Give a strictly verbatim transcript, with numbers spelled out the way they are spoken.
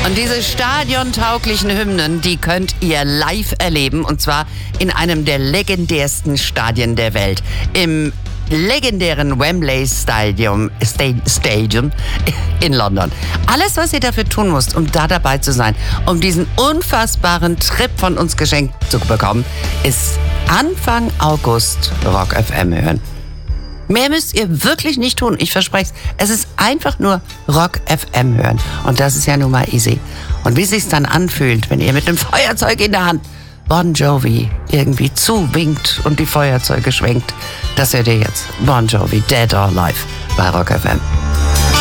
Und diese stadiontauglichen Hymnen, die könnt ihr live erleben. Und zwar in einem der legendärsten Stadien der Welt. Im legendären Wembley Stadium, Stadium in London. Alles, was ihr dafür tun müsst, um da dabei zu sein, um diesen unfassbaren Trip von uns geschenkt zu bekommen, ist Anfang August Rock F M hören. Mehr müsst ihr wirklich nicht tun, ich verspreche es. Es ist einfach nur Rock F M hören. Und das ist ja nun mal easy. Und wie sich's dann anfühlt, wenn ihr mit einem Feuerzeug in der Hand Bon Jovi irgendwie zuwinkt und die Feuerzeuge schwenkt, das hört ihr jetzt. Bon Jovi, Dead or Alive bei Rock F M.